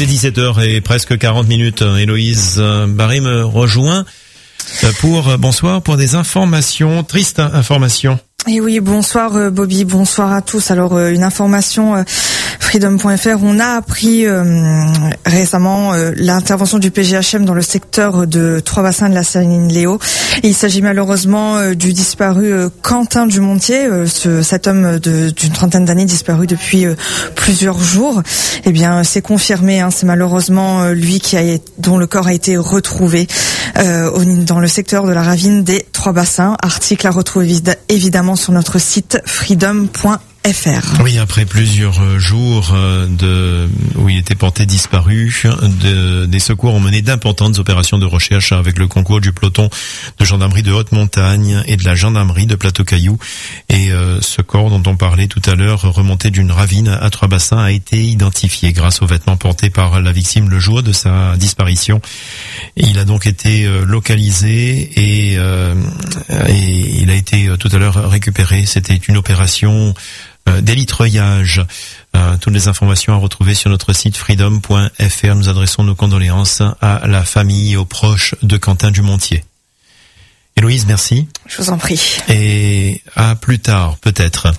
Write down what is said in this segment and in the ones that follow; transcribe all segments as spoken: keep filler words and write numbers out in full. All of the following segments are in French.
Il est dix-sept heures et presque quarante minutes. Héloïse Barré me rejoint pour, bonsoir, pour des informations, tristes informations. Et oui, bonsoir euh, Bobby, bonsoir à tous. Alors euh, une information euh, freedom point f r, on a appris euh, récemment euh, l'intervention du P G H M dans le secteur de Trois-Bassins de la Saline Léo. Il s'agit malheureusement euh, du disparu euh, Quentin Dumontier, euh, ce, cet homme de, d'une trentaine d'années disparu depuis euh, plusieurs jours. Eh bien, c'est confirmé, hein, c'est malheureusement euh, lui qui a, dont le corps a été retrouvé euh, au, dans le secteur de la ravine des Trois-Bassins. Article à retrouver évidemment sur notre site freedom point f r. Oui, après plusieurs jours de où il était porté disparu, de, des secours ont mené d'importantes opérations de recherche avec le concours du peloton de gendarmerie de haute montagne et de la gendarmerie de Plateau-Caillou. Et euh, ce corps dont on parlait tout à l'heure, remonté d'une ravine à Trois-Bassins, a été identifié grâce aux vêtements portés par la victime le jour de sa disparition. Et il a donc été euh, localisé et, euh, et il a été euh, tout à l'heure récupéré. C'était une opération Euh, d'élitreillage. Euh, toutes les informations à retrouver sur notre site freedom point f r. Nous adressons nos condoléances à la famille et aux proches de Quentin Dumontier. Héloïse, merci. Je vous en prie. Et à plus tard, peut-être.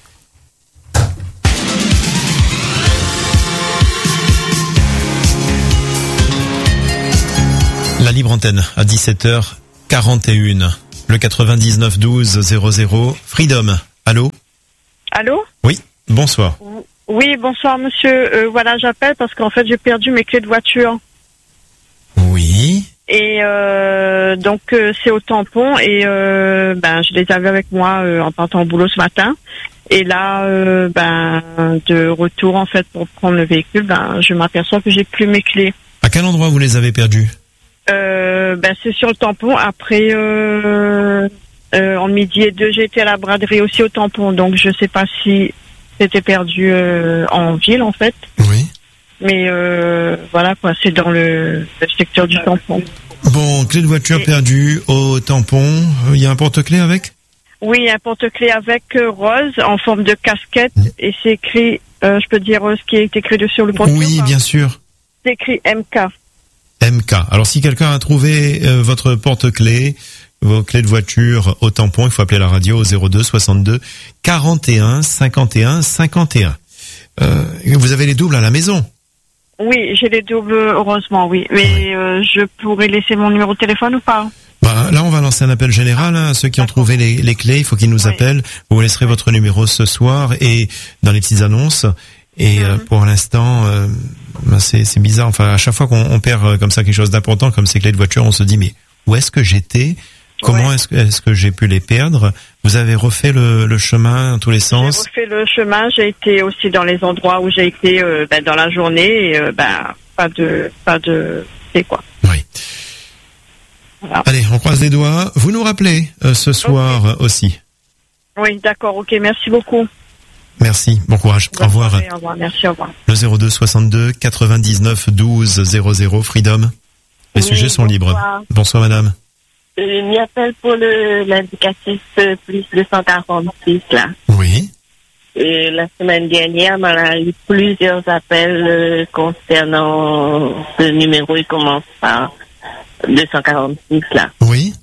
La libre antenne à dix-sept heures quarante et une. Le quatre-vingt-dix-neuf douze zéro zéro. Freedom. Allô? Allô? Oui, bonsoir. Oui, bonsoir monsieur. Euh, voilà, j'appelle parce qu'en fait j'ai perdu mes clés de voiture. Oui. Et euh, donc euh, c'est au tampon et euh, ben je les avais avec moi euh, en partant au boulot ce matin. Et là, euh, ben de retour en fait pour prendre le véhicule, ben je m'aperçois que j'ai plus mes clés. À quel endroit vous les avez perdues? Euh, ben c'est sur le tampon. Après. Euh, Euh, en midi et deux, j'ai été à la braderie aussi au tampon, donc je sais pas si c'était perdu euh, en ville en fait. Oui. Mais euh, voilà quoi, c'est dans le, le secteur du tampon. Bon, clé de voiture et... perdue au tampon. Il y a un porte-clés avec? Oui, un porte-clés avec euh, rose en forme de casquette mmh. et c'est écrit, euh, je peux dire euh, ce qui est écrit dessus sur le porte-clés. Oui, bien sûr. C'est écrit M K. M K. Alors si quelqu'un a trouvé euh, votre porte-clés, vos clés de voiture au tampon, il faut appeler la radio au zéro deux soixante-deux quarante et un cinquante et un cinquante et un. Euh, vous avez les doubles à la maison? Oui, j'ai les doubles, heureusement, oui. Mais oui. Euh, je pourrais laisser mon numéro de téléphone ou pas? Bah, là, on va lancer un appel général hein, à ceux qui ont trouvé les, les clés. Il faut qu'ils nous oui. appellent. Vous laisserez votre numéro ce soir et dans les petites annonces. Et mm-hmm. euh, pour l'instant, euh, bah, c'est, c'est bizarre. Enfin, à chaque fois qu'on on perd euh, comme ça quelque chose d'important, comme ces clés de voiture, on se dit mais où est-ce que j'étais? Comment ouais. est-ce que, est-ce que j'ai pu les perdre? Vous avez refait le, le chemin dans tous les sens? J'ai refait le chemin. J'ai été aussi dans les endroits où j'ai été euh, ben, dans la journée. Et euh, ben pas de, pas de, c'est quoi. Oui. Voilà. Allez, on croise les doigts. Vous nous rappelez euh, ce soir okay. aussi. Oui, d'accord. Ok, merci beaucoup. Merci. Bon courage. Bonne au revoir. Soirée, au revoir. Merci. Au revoir. Le zéro deux soixante-deux quatre-vingt-dix-neuf douze zéro zéro. Freedom. Les oui, sujets sont bonsoir. libres. Bonsoir, madame. Euh, m'y appelle pour le, l'indicatif euh, plus deux cent quarante-six, là. Oui. Euh, la semaine dernière, on a eu plusieurs appels euh, concernant ce numéro. Il commence par deux cent quarante-six, là. Oui.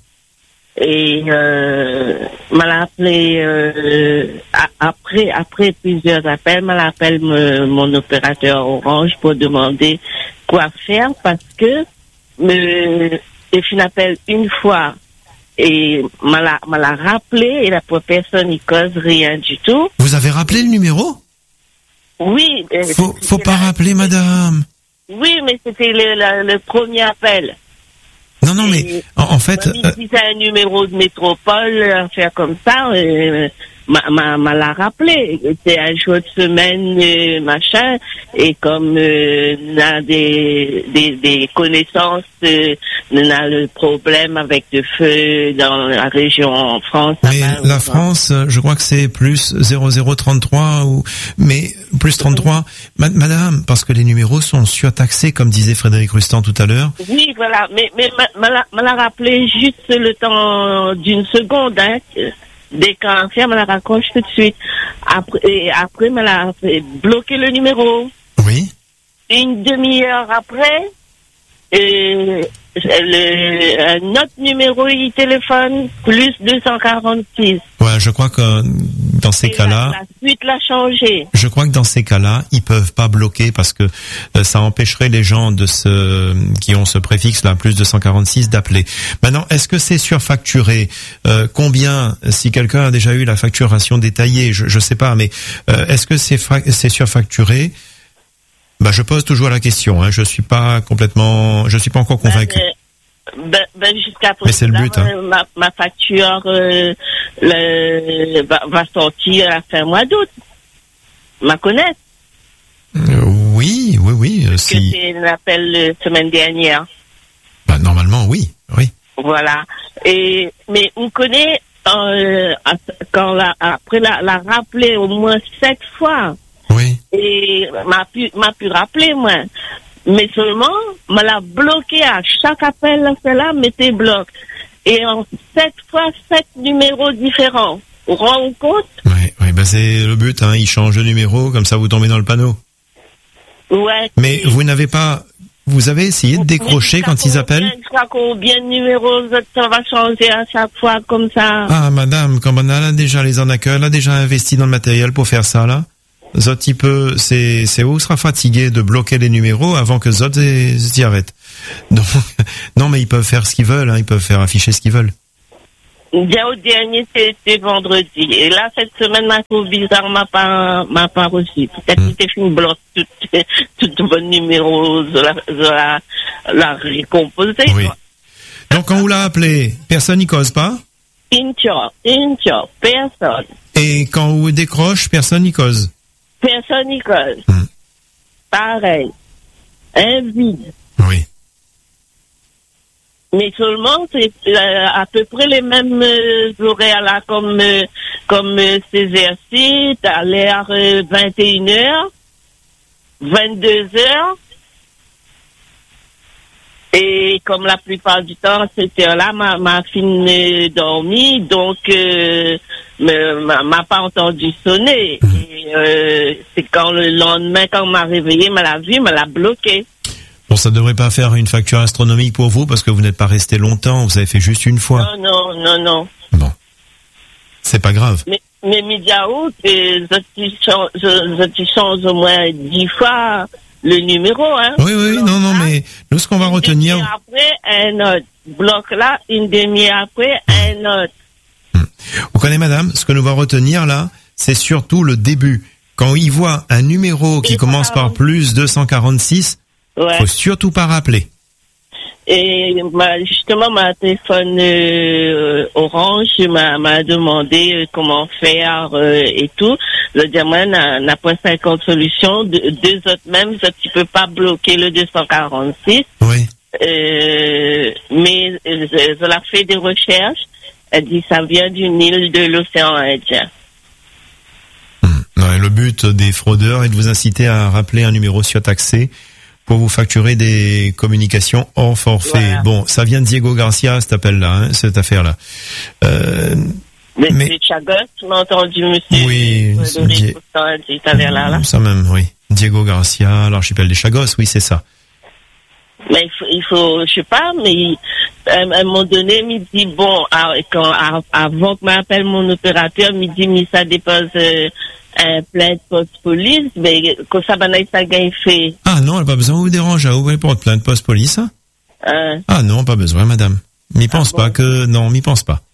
Et euh, m'a appelé euh, après après plusieurs appels, m'a appelé me, mon opérateur Orange pour demander quoi faire parce que me j'ai fait un appel une fois et m'a la, m'a la rappelé et la personne n'y cause rien du tout. Vous avez rappelé le numéro? Oui. Faut, faut pas la... rappeler, madame. Oui, mais c'était le, le, le premier appel. Non, non, mais en, en fait... Si euh... c'est un numéro de métropole, un faire comme ça, euh, m'a, m'a, m'a la rappelé. C'est un jour de semaine, euh, machin, et comme euh, on a des, des, des connaissances, euh, on a le problème avec le feu dans la région en France. Mais la France, je crois que c'est plus zéro zéro trente-trois, ou mais plus trente-trois. Ma, madame, parce que les numéros sont surtaxés, comme disait Frédéric Rustan tout à l'heure. Oui, voilà, mais, mais m'a, m'a, m'a la rappelé juste le temps d'une seconde, hein. Dès qu'un fait, me la raccroche tout de suite. Après, et après, me la bloqué le numéro. Oui. une demi-heure après, euh, le, un autre numéro il téléphone, plus deux cent quarante-six. Ouais, je crois que dans ces Et cas-là... La, la suite l'a changé. Je crois que dans ces cas-là, ils peuvent pas bloquer parce que euh, ça empêcherait les gens de ce qui ont ce préfixe là, plus deux cent quarante-six, d'appeler. Maintenant, est-ce que c'est surfacturé? euh, Combien, si quelqu'un a déjà eu la facturation détaillée, je, je sais pas, mais euh, est-ce que c'est, fra- c'est surfacturé? Bah, je pose toujours la question. Hein. Je suis pas complètement, je suis pas encore convaincu. Ben, ben, ben jusqu'à Mais c'est le but, hein. ma, ma facture euh, le, va, va sortir à la fin mois d'août. Ma connaître. Euh, oui, oui, oui. Euh, si. Que c'est l'appel la semaine dernière. Bah, normalement, oui, oui. Voilà. Et mais on connaît euh, quand la, après la, la rappeler au moins sept fois. Oui. Et m'a pu m'a pu rappeler moi. Mais seulement, m'a l'a bloqué à chaque appel, c'est là, mettez bloc. Et en sept fois, sept numéros différents. Vous vous rendez compte? Oui, oui, bah c'est le but, hein. Ils changent de numéro, comme ça vous tombez dans le panneau. Ouais. Mais vous n'avez pas, vous avez essayé de décrocher quand ils appellent? Je crois combien de numéros ça va changer à chaque fois comme ça. Ah, madame, comme on a déjà les arnaqueurs, elle a déjà investi dans le matériel pour faire ça, là. Zot, il peut, c'est, c'est où sera fatigué de bloquer les numéros avant que Zot s'y arrête. Donc, non, mais ils peuvent faire ce qu'ils veulent, hein, ils peuvent faire afficher ce qu'ils veulent. Bien au dernier, c'était vendredi. Et là, cette semaine, ma trouve bizarre, m'a pas, m'a pas reçu. Peut-être Mm. que c'est une bloc, tout, tout bon numéro, de la, de la, la récomposer. Oui. Donc, quand vous l'a appelé, personne n'y cause pas? Une job, une job, personne. Et quand vous décroche, personne n'y cause? Personne n'y cause. Mm. Pareil. Un vide. Oui. Mais seulement, c'est euh, à peu près les mêmes euh, horaires là, comme, euh, comme euh, ces exercices, à l'heure euh, vingt et une heures, vingt-deux heures. Et comme la plupart du temps, cette heure-là, ma, ma fille dormi, donc euh, me, m'a, m'a pas entendu sonner. Et euh, c'est quand le lendemain, quand on m'a réveillé, m'a l'a vu, m'a l'a bloqué. Bon, ça devrait pas faire une facture astronomique pour vous parce que vous n'êtes pas resté longtemps, vous avez fait juste une fois. Non, non, non, non. Bon. C'est pas grave. Mais, mais média août, je, je, je change au moins dix fois le numéro, hein. Oui, oui, non, non, mais nous, ce qu'on va retenir... Une demi après, un autre. Bloc là, une demi après, un autre. Vous connaissez, madame, ce que nous va retenir, là, c'est surtout le début. Quand il voit un numéro qui Et commence par- par plus deux cent quarante-six, Ouais. faut surtout pas rappeler. Et ma, justement, ma téléphone euh, Orange m'a, m'a demandé euh, comment faire euh, et tout. Le diamant n'a, n'a pas cinquante solutions. De, deux autres même, ça, tu peux pas bloquer le deux cent quarante-six. Oui. Euh, mais euh, je, je l'ai fait des recherches. Elle dit ça vient d'une île de l'océan Indien. Hum. Non, et le but des fraudeurs est de vous inciter à rappeler un numéro surtaxé pour vous facturer des communications hors forfait. Voilà. Bon, ça vient de Diego Garcia, cet appel-là, hein, cette affaire-là. Euh, Mais, Mais- c'est Chagos, tu m'as entendu, monsieur? Oui, Le c'est Di- là, là. ça même, oui. Diego Garcia, l'archipel des Chagos, oui, c'est ça. Mais il faut, il faut, je sais pas, mais à un moment donné, il me dit, bon, à- quand, à- avant que m'appelle mon opérateur, il me dit, mais ça dépose euh, un plainte post-police, mais quand ça, ben, ça gagne fait. Ah non, elle n'a pas besoin de vous déranger à ouvrir pour plainte post-police, hein? Hein? Ah non, pas besoin, madame. M'y pense bon pas que... Non, m'y pense pas.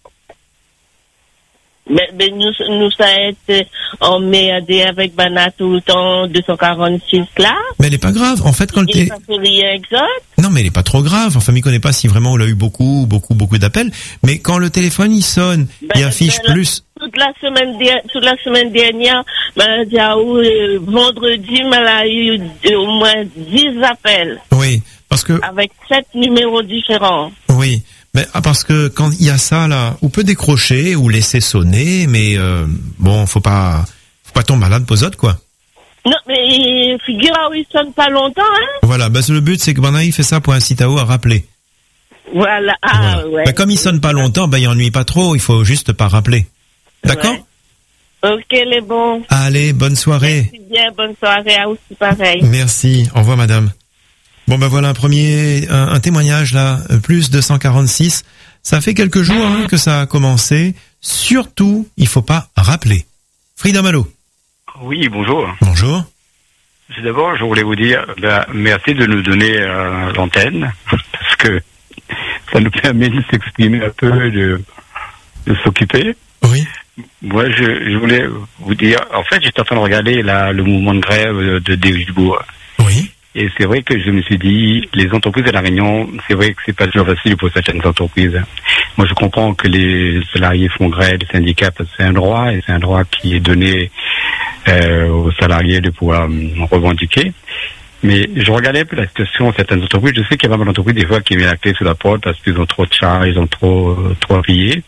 Mais, mais nous, nous, ça a été emmerdé avec Bana tout le temps, deux cent quarante-six là. Mais elle est pas grave. En fait, quand le Et té- ça fait rien exact. Non, mais elle est pas trop grave. Enfin, m'y connaît pas si vraiment on a eu beaucoup, beaucoup, beaucoup d'appels. Mais quand le téléphone, il sonne, Ben, il affiche ben, plus... Toute la semaine, der- toute la semaine dernière, ben, Diaou, euh, vendredi, ben, elle a eu euh, au moins dix appels Oui, parce que... avec sept numéros différents. Oui, mais ah, parce que quand il y a ça, là, on peut décrocher ou laisser sonner, mais euh, bon, faut pas... Faut pas tomber malade, posote, quoi. Non, mais figure à où il sonne pas longtemps, hein. Voilà, bah, le but, c'est que Banaï fait ça pour inciter à rappeler. Voilà. Ah, Voilà. ouais. Bah, comme il sonne pas longtemps, bah, il ennuie pas trop, il faut juste pas rappeler. D'accord? Ouais. Ok, les bons. Allez, bonne soirée. Merci bien, bonne soirée à aussi, pareil. Merci. Au revoir, madame. Bon, ben voilà un premier, un, un témoignage là, plus deux cent quarante-six. Ça fait quelques jours hein, que ça a commencé. Surtout, il faut pas rappeler. Freedom, allô. Oui, bonjour. Bonjour. Tout d'abord, je voulais vous dire ben, merci de nous donner euh, l'antenne, parce que ça nous permet de s'exprimer un peu, de, de s'occuper. Oui. Moi, je, je voulais vous dire, en fait, j'étais en train de regarder là, le mouvement de grève de Dérichebourg. Oui. Et c'est vrai que je me suis dit, les entreprises à La Réunion, c'est vrai que c'est pas toujours facile pour certaines entreprises. Moi, je comprends que les salariés font grève, les syndicats, parce que c'est un droit, et c'est un droit qui est donné euh, aux salariés de pouvoir euh, revendiquer. Mais je regardais un peu la situation de certaines entreprises. Je sais qu'il y a pas mal d'entreprises, des fois, qui mettent la clé sous la porte parce qu'ils ont trop de charges, ils ont trop, euh, trop à payer.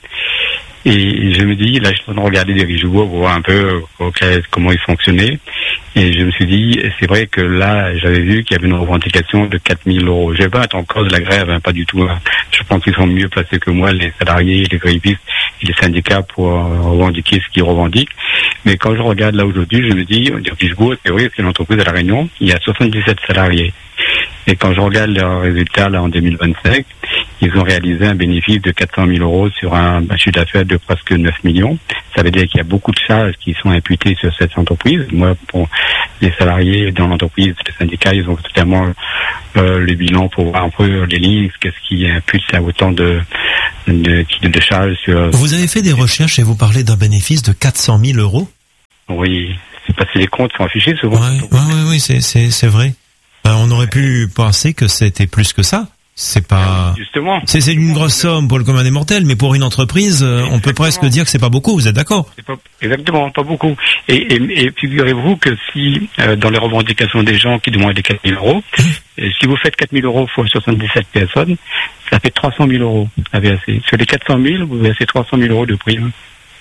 Et je me dis, là, je suis en train de regarder Dérichebourg pour voir un peu euh, comment ils fonctionnaient. Et je me suis dit, c'est vrai que là, j'avais vu qu'il y avait une revendication de quatre mille euros. Je ne vais pas être en cause de la grève, hein, pas du tout. Hein. Je pense qu'ils sont mieux placés que moi, les salariés, les grévistes et les syndicats pour euh, revendiquer ce qu'ils revendiquent. Mais quand je regarde là aujourd'hui, je me dis, Dérichebourg, c'est vrai, c'est une entreprise à La Réunion, il y a soixante-dix-sept salariés. Et quand je regarde leurs résultats là en deux mille vingt-cinq, ils ont réalisé un bénéfice de quatre cent mille euros sur un, un chiffre d'affaires de presque neuf millions. Ça veut dire qu'il y a beaucoup de charges qui sont imputées sur cette entreprise. Moi, pour les salariés dans l'entreprise, les syndicats, ils ont totalement euh, le bilan pour voir un peu les lignes, qu'est-ce qui impute à autant de, de, de, de charges sur... Vous avez fait des recherches et vous parlez d'un bénéfice de quatre cent mille euros? Oui, c'est parce que les comptes sont affichés souvent. Oui, oui, oui, oui, c'est, c'est, c'est vrai. Euh, on aurait pu penser que c'était plus que ça. C'est pas. Justement. C'est, c'est une grosse somme pour le commun des mortels, mais pour une entreprise, euh, on peut presque dire que c'est pas beaucoup. Vous êtes d'accord? C'est pas, exactement, pas beaucoup. Et, et, et figurez-vous que si euh, dans les revendications des gens qui demandent des quatre mille euros, et si vous faites quatre mille euros fois soixante-dix-sept personnes, ça fait trois cent mille euros à verser. Sur les quatre cent mille, vous versez trois cent mille euros de prime.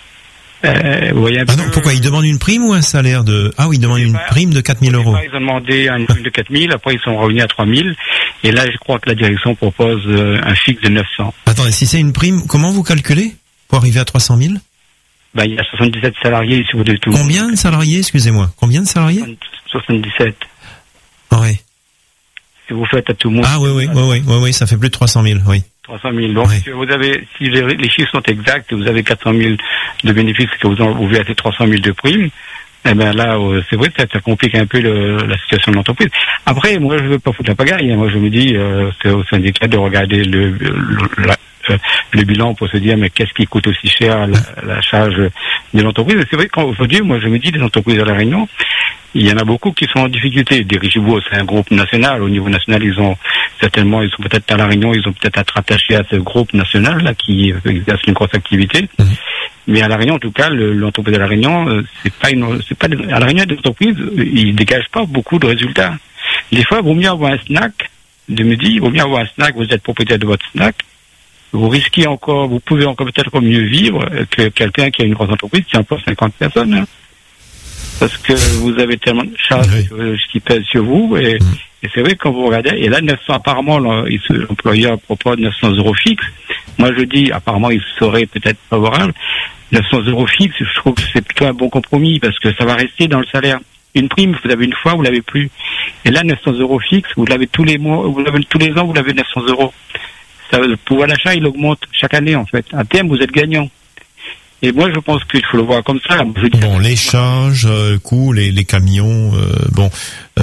Euh, vous voyez un ah peu... non, pourquoi ils demandent une prime ou un salaire de... Ah oui, ils demandent une pas, prime de quatre mille euros. Ils ont demandé une prime de quatre mille, après ils sont revenus à trois mille, et là je crois que la direction propose euh, un fixe de neuf cents. Attendez, si c'est une prime, comment vous calculez pour arriver à trois cent mille? Ben, il y a soixante-dix-sept salariés sur de tout. Combien de salariés, excusez-moi? Combien de salariés? soixante-dix-sept. Ah oui. Si vous faites à tout le monde... Ah oui, oui, oui, oui, oui, oui, ça fait plus de trois cent mille, oui. trois cent mille. Donc, oui. si vous avez, si les, les chiffres sont exacts, vous avez quatre cent mille de bénéfices, que vous en, vous versez trois cent mille de primes, eh ben là, euh, c'est vrai que ça, ça complique un peu le, la situation de l'entreprise. Après, moi, je veux pas foutre la pagaille. Hein. Moi, je me dis, euh, c'est au syndicat de regarder le, le, la, euh, le bilan pour se dire, mais qu'est-ce qui coûte aussi cher la, la charge de l'entreprise. Et c'est vrai qu'aujourd'hui, moi, je me dis, les entreprises à La Réunion, il y en a beaucoup qui sont en difficulté. Dérichebourg, c'est un groupe national. Au niveau national, ils ont certainement, ils sont peut-être à La Réunion, ils ont peut-être à être attachés à ce groupe national là qui exerce une grosse activité. Mmh. Mais à La Réunion, en tout cas, le, l'entreprise à La Réunion, euh, c'est pas une, c'est pas à La Réunion, des entreprises, ils dégagent pas beaucoup de résultats. Des fois, il vaut mieux avoir un snack de midi, il vaut mieux avoir un snack. Vous êtes propriétaire de votre snack. Vous risquez encore, vous pouvez encore peut-être mieux vivre que quelqu'un qui a une grosse entreprise qui emploie cinquante personnes. Hein. Parce que vous avez tellement de charges oui. qui pèsent sur vous. Et, mmh. et c'est vrai, quand vous regardez, et là, neuf cents, apparemment, là, l'employeur propose neuf cents euros fixes. Moi, je dis, apparemment, il serait peut-être favorable. neuf cents euros fixes, je trouve que c'est plutôt un bon compromis parce que ça va rester dans le salaire. Une prime, vous l'avez une fois, vous l'avez plus. Et là, neuf cents euros fixes, vous l'avez tous les mois, vous l'avez tous les ans, vous l'avez neuf cents euros. Ça, le pouvoir d'achat, il augmente chaque année, en fait. À terme, vous êtes gagnant. Et moi, je pense qu'il faut le voir comme ça. Je dis bon, les charges, euh, coûts, les, les camions, euh, bon, euh,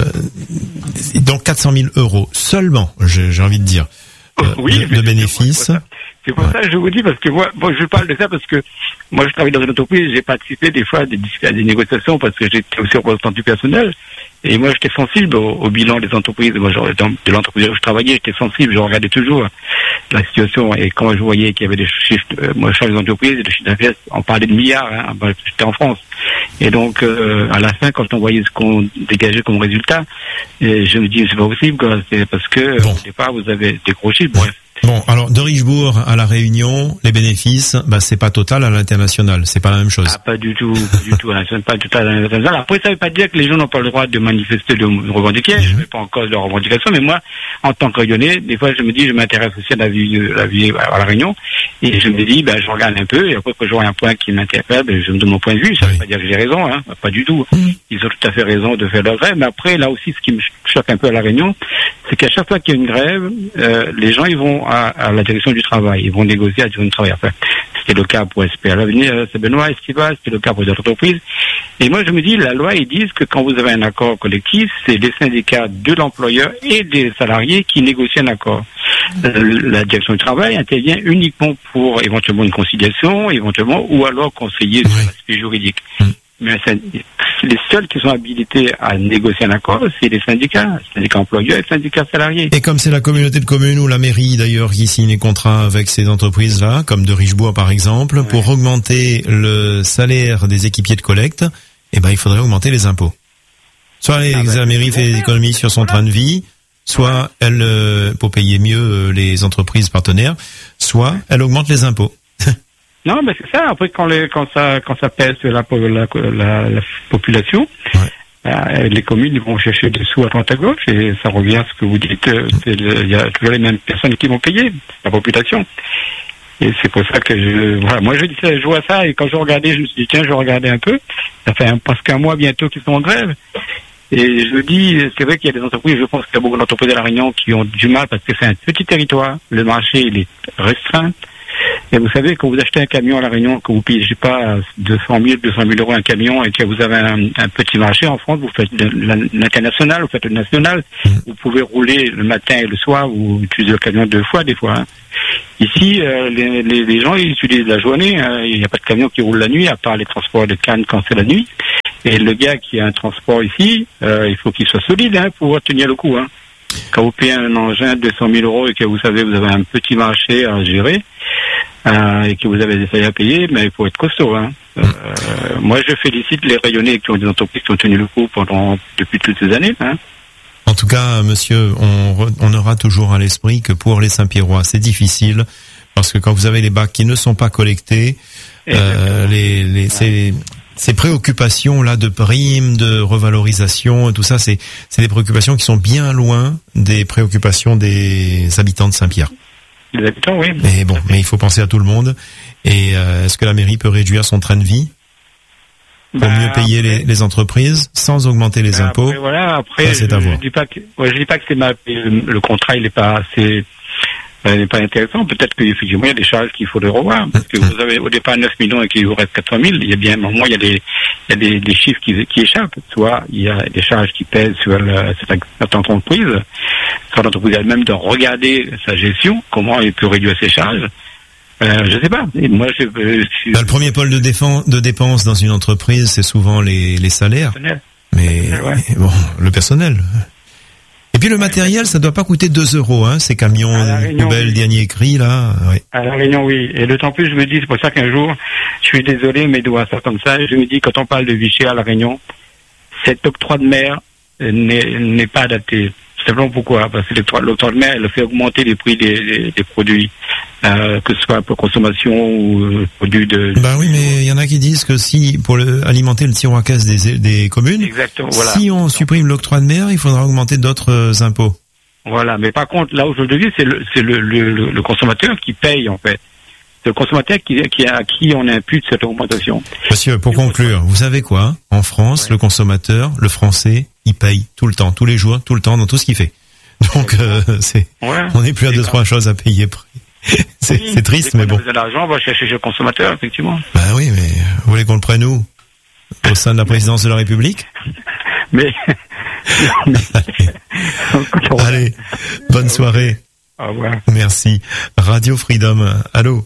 donc quatre cent mille euros seulement, j'ai, j'ai envie de dire, euh, oui, de, de bénéfices. C'est pour ça que je vous dis, parce que moi, bon, je parle de ça parce que moi, je travaille dans une entreprise, j'ai participé des fois à des, à des négociations parce que j'étais aussi représentant du personnel. Et moi, j'étais sensible au, au bilan des entreprises. Moi, genre, dans, de l'entreprise où je travaillais, j'étais sensible. Je regardais toujours la situation. Et quand je voyais qu'il y avait des chiffres, euh, moi, je travaille dans des entreprises, des chiffres d'affaires, on parlait de milliards. Hein, ben, j'étais en France. Et donc, euh, à la fin, quand on voyait ce qu'on dégageait comme résultat, et je me dis, c'est pas possible, quoi. C'est parce que bon. Au départ, vous avez des gros chiffres. Bref. Bon, alors de Richebourg à la Réunion, les bénéfices, bah c'est pas total à l'international, c'est pas la même chose. Ah, pas du tout, pas du tout, hein, c'est pas total à l'international. Après, ça veut pas dire que les gens n'ont pas le droit de manifester, de revendiquer. Mmh. Je ne mets pas en cause leurs revendications, mais moi, en tant que Réunionnais, des fois, je me dis, je m'intéresse aussi à la vie, la vie à la Réunion, et je me dis, ben, je regarde un peu, et après, quand je vois un point qui m'interpelle, ben, je me donne mon point de vue. Ça ne veut oui. pas dire que j'ai raison, hein, pas du tout. Mmh. Ils ont tout à fait raison de faire leur grève, mais après, là aussi, ce qui me choque un peu à la Réunion, c'est qu'à chaque fois qu'il y a une grève, euh, les gens, ils vont à, à la direction du travail, ils vont négocier à la direction du travail. Enfin, c'était le cas pour S P à l'avenir, c'est Benoît Estiva, c'était le cas pour les entreprises. Et moi, je me dis, la loi, ils disent que quand vous avez un accord collectif, c'est les syndicats de l'employeur et des salariés qui négocient un accord. Euh, la direction du travail intervient uniquement pour éventuellement une conciliation, éventuellement, ou alors conseiller sur l'aspect juridique. Mmh. Mais c'est les seuls qui sont habilités à négocier un accord, c'est les syndicats, syndicats employeurs et syndicats salariés. Et comme c'est la communauté de communes ou la mairie d'ailleurs qui signe les contrats avec ces entreprises-là, comme de Richebourg par exemple, ouais. pour augmenter le salaire des équipiers de collecte, eh ben il faudrait augmenter les impôts. Soit les, ah ben, la mairie fait des économies sur son voilà. train de vie, soit elle, euh, pour payer mieux euh, les entreprises partenaires, soit elle augmente les impôts. Non, mais c'est ça. Après, quand, les, quand ça, quand ça pèse la, la, la, la population, ouais. euh, les communes vont chercher des sous à droite à gauche et ça revient à ce que vous dites. Il y a toujours les mêmes personnes qui vont payer, la population. Et c'est pour ça que je, voilà, moi je dis ça, je vois ça et quand je regardais, je me suis dit tiens, je vais regarder un peu. Ça fait un, presque un mois bientôt qu'ils sont en grève. Et je me dis, c'est vrai qu'il y a des entreprises, je pense qu'il y a beaucoup d'entreprises à La Réunion qui ont du mal parce que c'est un petit territoire. Le marché, il est restreint. Et vous savez, quand vous achetez un camion à La Réunion, que vous payez, je sais pas, deux cent mille, deux cent mille euros un camion, et que vous avez un, un petit marché en France, vous faites l'international, vous faites le national, vous pouvez rouler le matin et le soir, vous utilisez le camion deux fois, des fois. Hein. Ici, euh, les, les, les gens, ils utilisent la journée, hein. Il n'y a pas de camion qui roule la nuit, à part les transports de cannes quand c'est la nuit. Et le gars qui a un transport ici, euh, il faut qu'il soit solide, hein, pour tenir le coup, hein. Quand vous payez un engin de deux cent mille euros et que vous savez, vous avez un petit marché à gérer, Euh, et que vous avez des salaires à payer, mais il faut être costaud. Hein. Euh, moi, je félicite les Rayonnais qui ont des entreprises qui ont tenu le coup pendant depuis toutes ces années. Hein. En tout cas, monsieur, on, re, on aura toujours à l'esprit que pour les Saint-Pierrois, c'est difficile parce que quand vous avez les bacs qui ne sont pas collectés, euh, les, les, ces, ces préoccupations là de primes, de revalorisation, tout ça, c'est, c'est des préoccupations qui sont bien loin des préoccupations des habitants de Saint-Pierre. Les habitants, oui. Mais bon, mais il faut penser à tout le monde. Et euh, est-ce que la mairie peut réduire son train de vie pour bah, mieux payer après, les, les entreprises sans augmenter les bah, impôts? Après, voilà, après, ça, c'est je, à voir. Je dis pas que, ouais, je dis pas que c'est ma, le, le contrat, il est pas assez, il n'est pas intéressant. Peut-être qu'effectivement, il y a des charges qu'il faudrait revoir. Parce que vous avez au départ neuf millions et qu'il vous reste quatre cent mille, il y a bien un moment, il y a des, il y a des, des chiffres qui, qui échappent. Soit il y a des charges qui pèsent sur la, cette entreprise, soit l'entreprise elle-même de regarder sa gestion, comment elle peut réduire ses charges. Euh, je sais pas. Et moi, je, je, je, bah, le premier pôle de défense, de dépenses dans une entreprise, c'est souvent les, les salaires. Personnel. Mais, ouais. bon, le personnel. Et puis le matériel, ça doit pas coûter deux euros, hein, ces camions poubelles, oui. Dernier cri, là. Oui. À La Réunion, oui. Et d'autant plus, je me dis, c'est pour ça qu'un jour, je suis désolé, mais de voir ça comme ça, je me dis, quand on parle de Vichy à La Réunion, cet octroi de mer n'est, n'est pas adapté. Simplement pourquoi? Parce que l'octroi de mer, elle fait augmenter les prix des, des, des produits, euh, que ce soit pour consommation ou euh, produits de... Bah oui, mais il y en a qui disent que si, pour le, alimenter le tiroir à caisse des, des communes, exactement, voilà. Si on supprime l'octroi de mer, il faudra augmenter d'autres euh, impôts. Voilà, mais par contre, là où je le dis, c'est le, c'est le, le, le, le consommateur qui paye, en fait. C'est le consommateur qui, qui, à qui on impute cette augmentation. Monsieur, pour conclure, vous savez quoi? En France, ouais. Le consommateur, le français, il paye tout le temps, tous les jours, tout le temps, dans tout ce qu'il fait. Donc, euh, c'est, ouais, on n'est plus à deux, trois choses à payer prix. C'est, oui, c'est triste, mais bon. On a de l'argent, on va chercher chez le consommateur, effectivement. Ben oui, mais vous voulez qu'on le prenne où? Au sein de la présidence de la République? Mais... Allez. Allez, bonne soirée. Au revoir. Merci. Radio Freedom. Allô?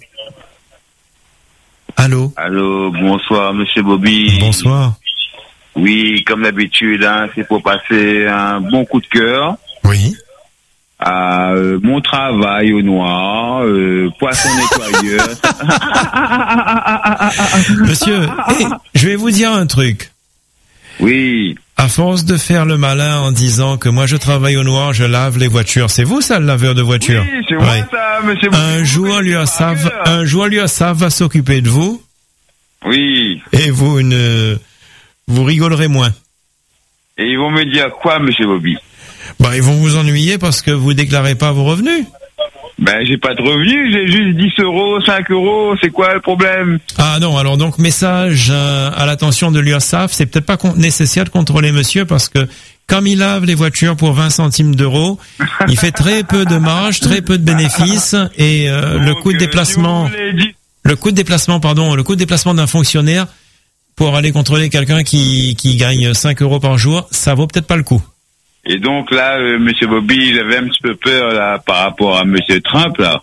Allô? Allô, bonsoir, monsieur Bobby. Bonsoir. Oui, comme d'habitude, hein, c'est pour passer un bon coup de cœur. Oui. À euh, mon travail au noir, euh, poisson nettoyeur. Monsieur, hey, je vais vous dire un truc. Oui. À force de faire le malin en disant que moi je travaille au noir, je lave les voitures. C'est vous ça, le laveur de voitures? Oui, c'est moi ouais. ça, monsieur. Un jour, l'URSSAF, un jour, l'URSSAF va s'occuper de vous. Oui. Et vous ne, vous rigolerez moins. Et ils vont me dire quoi, monsieur Bobby? Bah, ils vont vous ennuyer parce que vous déclarez pas vos revenus. Ben, j'ai pas de revenus, j'ai juste dix euros, cinq euros, c'est quoi le problème? Ah non, alors donc message euh, à l'attention de l'URSSAF, c'est peut-être pas con- nécessaire de contrôler monsieur parce que comme il lave les voitures pour vingt centimes d'euros, il fait très peu de marge, très peu de bénéfices et euh, donc, le coût de déplacement, si vous voulez dire... le coût de déplacement, pardon, le coût de déplacement d'un fonctionnaire pour aller contrôler quelqu'un qui qui gagne cinq euros par jour, ça vaut peut-être pas le coup. Et donc là, euh, monsieur Bobby, j'avais un petit peu peur là par rapport à monsieur Trump là.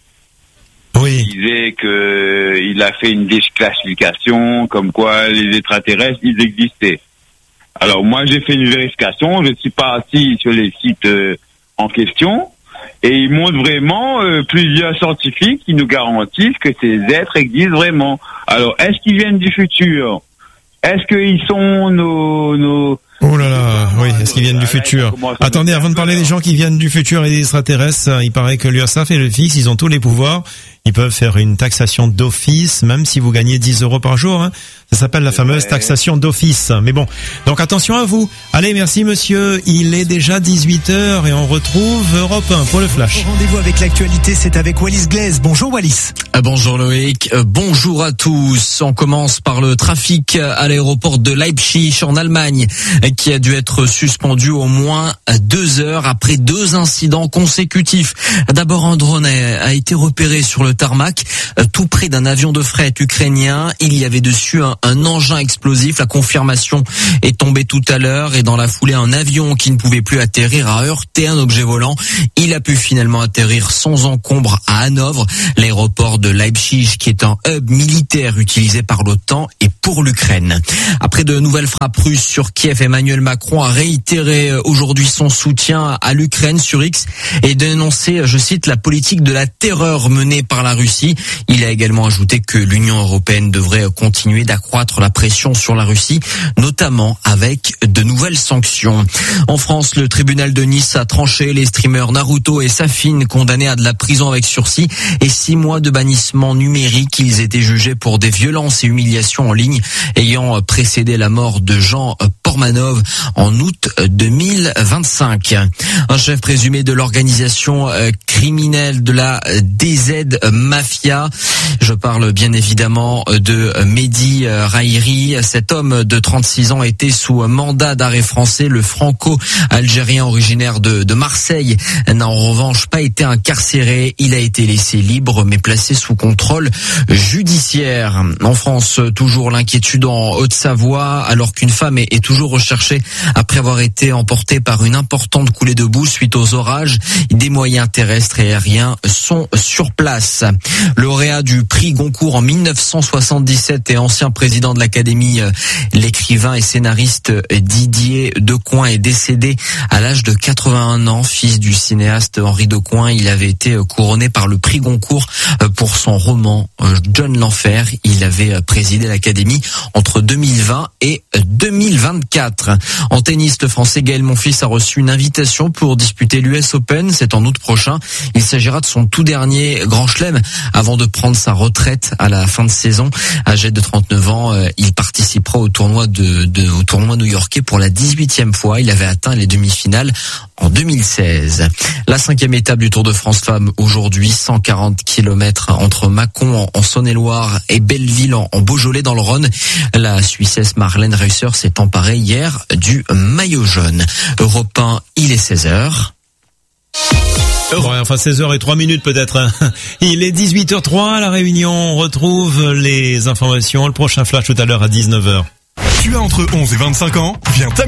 Oui. Il disait que il a fait une déclassification, comme quoi les extraterrestres ils existaient. Alors moi j'ai fait une vérification, je suis parti sur les sites euh, en question et ils montrent vraiment euh, plusieurs scientifiques qui nous garantissent que ces êtres existent vraiment. Alors est-ce qu'ils viennent du futur? Est-ce qu'ils sont nos nos Oh là là, oui, est-ce qu'ils viennent du futur? Attendez, avant de parler des gens qui viennent du futur et des extraterrestres, il paraît que l'URSSAF et le F I X, ils ont tous les pouvoirs. Ils peuvent faire une taxation d'office, même si vous gagnez dix euros par jour. Hein. Ça s'appelle la fameuse taxation d'office. Mais bon, donc attention à vous. Allez, merci monsieur. Il est déjà dix-huit heures et on retrouve Europe un pour le Flash. Rendez-vous avec l'actualité, c'est avec Wallis Glaise. Bonjour Wallis. Bonjour Loïc, bonjour à tous. On commence par le trafic à l'aéroport de Leipzig en Allemagne qui a dû être suspendu au moins deux heures après deux incidents consécutifs. D'abord, un drone a été repéré sur le tarmac tout près d'un avion de fret ukrainien. Il y avait dessus un, un engin explosif. La confirmation est tombée tout à l'heure et dans la foulée, un avion qui ne pouvait plus atterrir a heurté un objet volant. Il a pu finalement atterrir sans encombre à Hanovre, l'aéroport de Leipzig qui est un hub militaire utilisé par l'OTAN et pour l'Ukraine. Après de nouvelles frappes russes sur Kiev, Emmanuel Macron a réitéré aujourd'hui son soutien à l'Ukraine sur X et dénoncé, je cite, la politique de la terreur menée par la Russie. Il a également ajouté que l'Union européenne devrait continuer d'accroître la pression sur la Russie, notamment avec de nouvelles sanctions. En France, le tribunal de Nice a tranché. Les streamers Naruto et Safin condamnés à de la prison avec sursis et six mois de bannissement numérique. Ils étaient jugés pour des violences et humiliations en ligne ayant précédé la mort de Jean Pormanov en août deux mille vingt-cinq. Un chef présumé de l'organisation criminelle de la D Z Mafia. Je parle bien évidemment de Mehdi Rahiri. Cet homme de trente-six ans était sous mandat d'arrêt français. Le franco-algérien originaire de, de Marseille n'a en revanche pas été incarcéré. Il a été laissé libre mais placé sous contrôle judiciaire. En France, toujours l'inquiétude en Haute-Savoie alors qu'une femme est, est toujours recherchée après avoir été emportée par une importante coulée de boue suite aux orages. Des moyens terrestres et aériens sont sur place. Lauréat du prix Goncourt en mille neuf cent soixante-dix-sept et ancien président de l'Académie, l'écrivain et scénariste Didier Decoing est décédé à l'âge de quatre-vingt-un ans. Fils du cinéaste Henri Decoing, il avait été couronné par le prix Goncourt pour son roman John l'Enfer. Il avait présidé l'Académie entre deux mille vingt et deux mille vingt-quatre. En tennis, le Français Gaël Monfils a reçu une invitation pour disputer l'U S Open. C'est en août prochain. Il s'agira de son tout dernier grand chelem avant de prendre sa retraite à la fin de saison. Âgé de trente-neuf ans, il participera au tournoi de, de au tournoi new-yorkais pour la dix-huitième fois. Il avait atteint les demi-finales en deux mille seize. La cinquième étape du Tour de France Femmes aujourd'hui, cent quarante kilomètres entre Mâcon en, en Saône-et-Loire et Belleville en, en Beaujolais dans le Rhône. La Suissesse Marlène Reusser s'est emparée hier du maillot jaune. Europe un, il est seize heures. Ouais, enfin seize heures et trois minutes peut-être. Il est dix-huit heures trois à La Réunion. On retrouve les informations. Le prochain flash tout à l'heure à dix-neuf heures. Tu as entre onze et vingt-cinq ans, viens